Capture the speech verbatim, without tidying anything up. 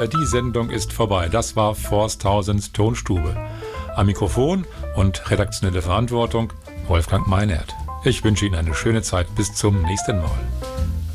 die Sendung ist vorbei. Das war Forsthausen's Tonstube. Am Mikrofon und redaktionelle Verantwortung Wolfgang Meinert. Ich wünsche Ihnen eine schöne Zeit. Bis zum nächsten Mal.